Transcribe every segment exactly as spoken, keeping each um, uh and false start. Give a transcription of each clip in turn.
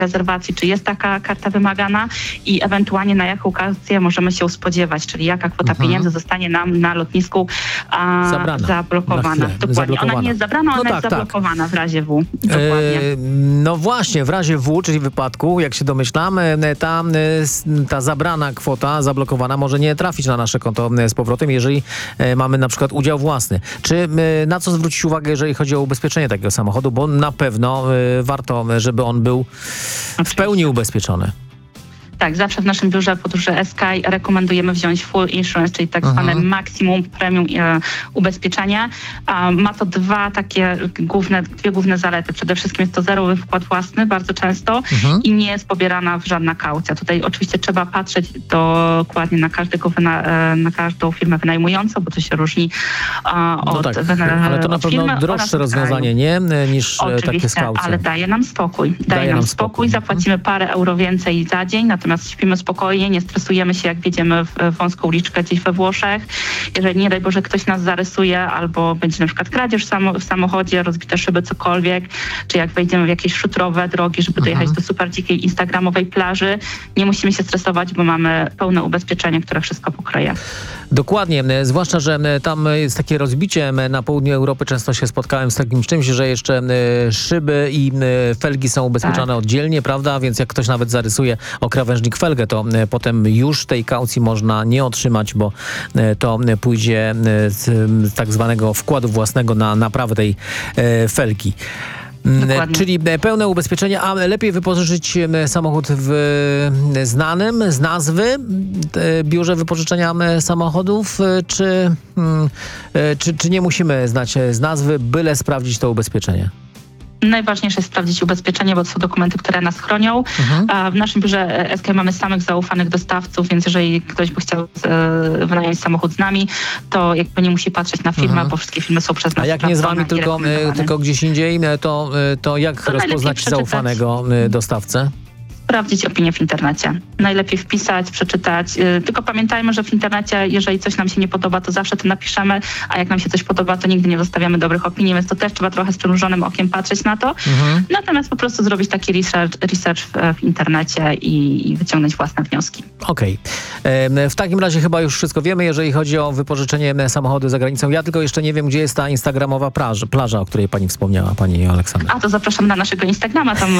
rezerwacji, czy jest taka karta wymagana i ewentualnie na jaką okazję możemy się spodziewać, czyli jaka kwota mhm. pieniędzy zostanie nam na lotnisku a, Zabrana. zablokowana. Dokładnie. Zablokowana. Ona nie jest zabrana, ona no jest tak, zablokowana tak. w razie W. Dokładnie. E, no właśnie, w razie W, czyli wypadku, jak się domyślam, ta, ta zabrana kwota, zablokowana może nie trafić na nasze konto z powrotem, jeżeli mamy na przykład udział własny. Czy na co zwrócić uwagę, jeżeli chodzi o ubezpieczenie takiego samochodu? Bo na pewno warto, żeby on był w pełni ubezpieczony. Tak, zawsze w naszym biurze podróży S K I rekomendujemy wziąć full insurance, czyli tak zwane mhm. maksimum premium e, ubezpieczenia. E, ma to dwa takie główne, dwie główne zalety. Przede wszystkim jest to zerowy wkład własny bardzo często mhm. i nie jest pobierana żadna kaucja. Tutaj oczywiście trzeba patrzeć dokładnie na każdego wyna, e, na każdą firmę wynajmującą, bo to się różni e, od no tak, wyna, ale to na pewno firmy droższe rozwiązanie, nie? Niż oczywiście, takie z kaucją. ale daje nam spokój. Daje, daje nam nam spokój, spokój. zapłacimy parę euro więcej za dzień, natomiast śpimy spokojnie, nie stresujemy się, jak wjedziemy w wąską uliczkę gdzieś we Włoszech. Jeżeli nie daj Boże ktoś nas zarysuje albo będzie na przykład kradzież w, samo, w samochodzie, rozbite szyby, cokolwiek, czy jak wejdziemy w jakieś szutrowe drogi, żeby dojechać mhm. do super dzikiej instagramowej plaży, nie musimy się stresować, bo mamy pełne ubezpieczenie, które wszystko pokryje. Dokładnie, zwłaszcza, że tam jest takie rozbicie na południu Europy. Często się spotkałem z takim czymś, że jeszcze szyby i felgi są ubezpieczone tak. oddzielnie, prawda? Więc jak ktoś nawet zarysuje o krawężnik felgę, to potem już tej kaucji można nie otrzymać, bo to pójdzie z tak zwanego wkładu własnego na naprawę tej felgi. Dokładnie. Czyli pełne ubezpieczenie, a lepiej wypożyczyć samochód w znanym z nazwy biurze wypożyczenia samochodów, czy, czy, czy nie musimy znać z nazwy, byle sprawdzić to ubezpieczenie? Najważniejsze jest sprawdzić ubezpieczenie, bo to są dokumenty, które nas chronią. Mhm. A w naszym biurze S K I mamy samych zaufanych dostawców, więc jeżeli ktoś by chciał e, wynająć samochód z nami, to jakby nie musi patrzeć na firmę, mhm. bo wszystkie firmy są przez nas. A jak nie z wami, tylko, tylko gdzieś indziej, to, to jak to rozpoznać zaufanego dostawcę? Sprawdzić opinię w internecie. Najlepiej wpisać, przeczytać. Yy, tylko pamiętajmy, że w internecie, jeżeli coś nam się nie podoba, to zawsze to napiszemy, a jak nam się coś podoba, to nigdy nie zostawiamy dobrych opinii, więc to też trzeba trochę z przymrużonym okiem patrzeć na to. Mhm. Natomiast po prostu zrobić taki research, research w, w internecie i, i wyciągnąć własne wnioski. Okej. Okay. W takim razie chyba już wszystko wiemy, jeżeli chodzi o wypożyczenie samochodu za granicą. Ja tylko jeszcze nie wiem, gdzie jest ta instagramowa plaża, plaża o której pani wspomniała, pani Aleksandra. A, to zapraszam na naszego Instagrama, tam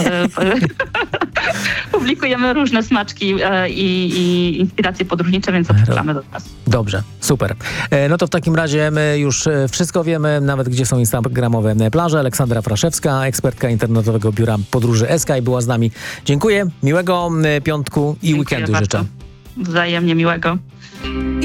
publikujemy różne smaczki e, i, i inspiracje podróżnicze, więc zapraszamy do nas. Dobrze, super. E, no to w takim razie my już wszystko wiemy, nawet gdzie są instagramowe plaże. Aleksandra Fraszewska, ekspertka internetowego biura podróży S K I była z nami. Dziękuję, miłego piątku i Dziękuję weekendu bardzo. życzę. Wzajemnie miłego.